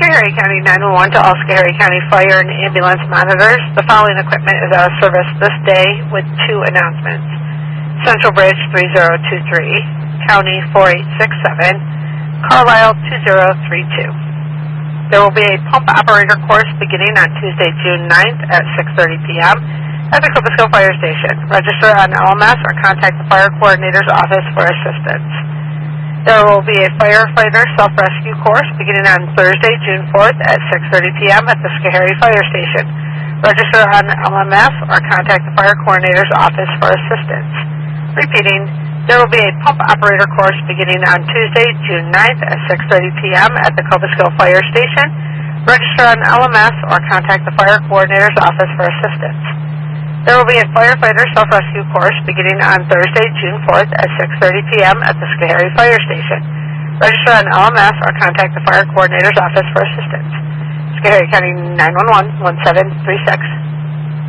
Schoharie County 911 to all Schoharie County Fire and Ambulance monitors. The following equipment is out of service this day with two announcements. Central Bridge 3023, County 4867, Carlisle 2032. There will be a pump operator course beginning on Tuesday, June 9th at 6:30 p.m. at the Cobusco Fire Station. Register on LMS or contact the Fire Coordinator's Office for assistance. There will be a firefighter self-rescue course beginning on Thursday, June 4th at 6:30 p.m. at the Schoharie Fire Station. Register on LMS or contact the Fire Coordinator's Office for assistance. Repeating, there will be a pump operator course beginning on Tuesday, June 9th at 6:30 p.m. at the Cobusco Fire Station. Register on LMS or contact the Fire Coordinator's Office for assistance. There will be a firefighter self-rescue course beginning on Thursday, June 4th at 6:30 p.m. at the Schoharie Fire Station. Register on LMS or contact the Fire Coordinator's Office for assistance. Schoharie County 911, 1736.